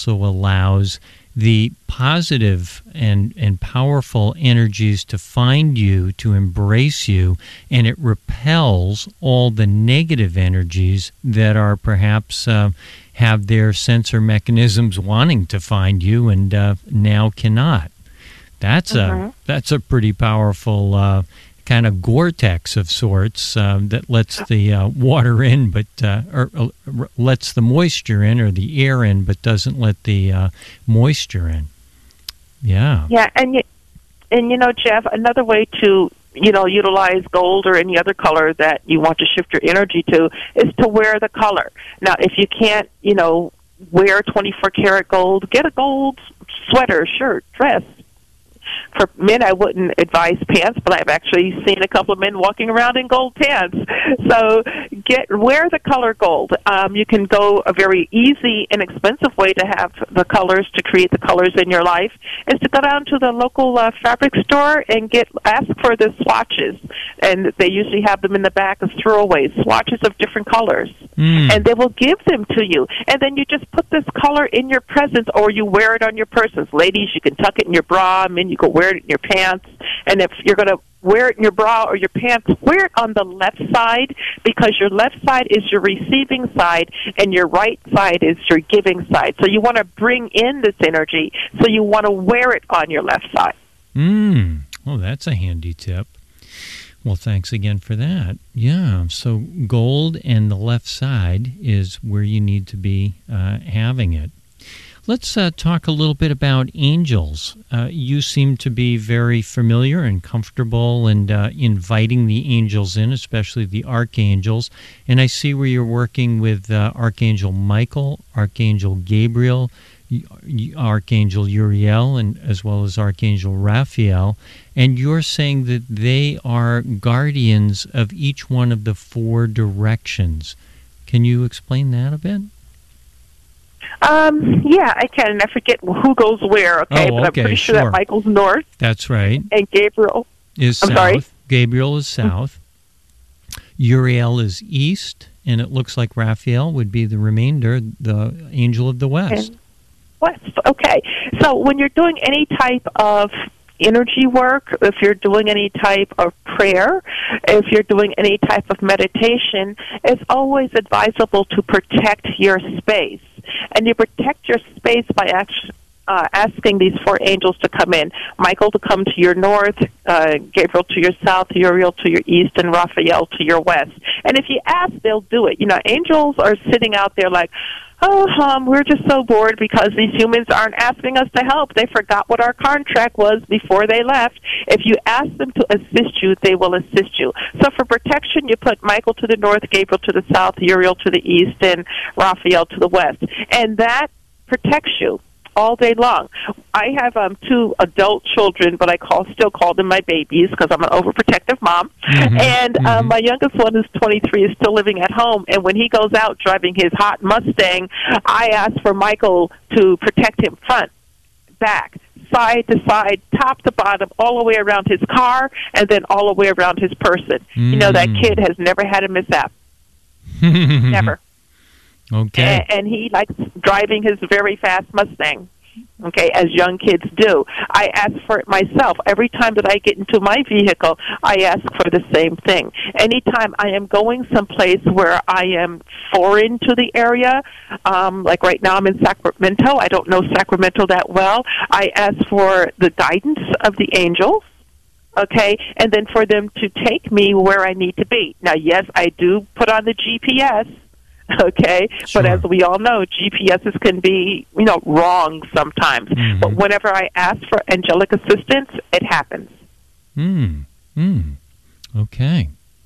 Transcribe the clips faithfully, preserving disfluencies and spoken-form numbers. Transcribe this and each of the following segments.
also allows the positive and, and powerful energies to find you, to embrace you, and it repels all the negative energies that are perhaps uh, have their sensor mechanisms wanting to find you and uh, now cannot. That's mm-hmm. a that's a pretty powerful uh, kind of Gore-Tex of sorts uh, that lets the uh, water in, but uh, or uh, lets the moisture in or the air in, but doesn't let the uh, moisture in. Yeah. Yeah, and you, and you know, Jeff, another way to you know utilize gold or any other color that you want to shift your energy to is to wear the color. Now, if you can't, you know, wear twenty-four karat gold, get a gold sweater, shirt, dress. For men, I wouldn't advise pants, but I've actually seen a couple of men walking around in gold pants. So get wear the color gold. Um, you can go a very easy, inexpensive way to have the colors, to create the colors in your life, is to go down to the local uh, fabric store and get ask for the swatches. And they usually have them in the back as throwaways, swatches of different colors. Mm. And they will give them to you. And then you just put this color in your presence, or you wear it on your person. Ladies, you can tuck it in your bra. Men, you can wear it in your pants. And if you're going to wear it in your bra or your pants, wear it on the left side, because your left side is your receiving side and your right side is your giving side. So you want to bring in this energy, so you want to wear it on your left side. Mm. Oh, that's a handy tip. Well, thanks again for that. Yeah, so gold and the left side is where you need to be uh, having it. Let's uh, talk a little bit about angels. Uh, you seem to be very familiar and comfortable and uh, inviting the angels in, especially the archangels. And I see where you're working with uh, Archangel Michael, Archangel Gabriel, Archangel Uriel, and as well as Archangel Raphael. And you're saying that they are guardians of each one of the four directions. Can you explain that a bit? Um, yeah, I can. And I forget who goes where, okay? Oh, but I'm okay, pretty sure sure. that Michael's north. That's right. And Gabriel is I'm south. Sorry? Gabriel is south. Mm-hmm. Uriel is east, and it looks like Raphael would be the remainder, the angel of the west. And west, okay. So when you're doing any type of energy work, if you're doing any type of prayer, if you're doing any type of meditation, it's always advisable to protect your space. And you protect your space by actually uh, asking these four angels to come in. Michael to come to your north, uh, Gabriel to your south, Uriel to your east, and Raphael to your west. And if you ask, they'll do it. You know, angels are sitting out there like, oh, um, we're just so bored because these humans aren't asking us to help. They forgot what our contract was before they left. If you ask them to assist you, they will assist you. So for protection, you put Michael to the north, Gabriel to the south, Uriel to the east, and Raphael to the west. And that protects you all day long. I have um, two adult children, but I call still call them my babies because I'm an overprotective mom. Mm-hmm. And um, mm-hmm. my youngest one is twenty-three, is still living at home. And when he goes out driving his hot Mustang, I ask for Michael to protect him front, back, side to side, top to bottom, all the way around his car, and then all the way around his person. Mm. You know, that kid has never had a mishap. Never. Okay. And, and he likes driving his very fast Mustang, okay, as young kids do. I ask for it myself. Every time that I get into my vehicle, I ask for the same thing. Anytime I am going someplace where I am foreign to the area, um, like right now I'm in Sacramento. I don't know Sacramento that well. I ask for the guidance of the angels. Okay, and then for them to take me where I need to be. Now, yes, I do put on the G P S. Okay, sure. But as we all know, G P Ses can be, you know, wrong sometimes. Mm-hmm. But whenever I ask for angelic assistance, it happens. Mm. Mm. Okay.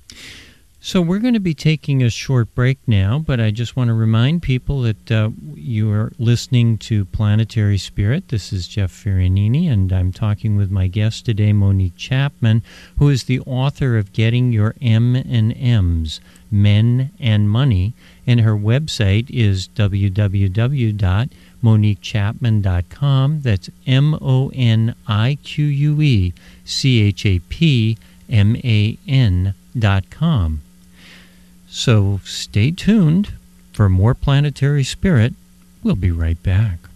So we're going to be taking a short break now, but I just want to remind people that uh, you are listening to Planetary Spirit. This is Jeff Ferranini, and I'm talking with my guest today, Monique Chapman, who is the author of Getting Your M and M's, Men and Money, and her website is w w w dot monique chapman dot com. That's M O N I Q U E C H A P M A N dot com. So stay tuned for more Planetary Spirit. We'll be right back.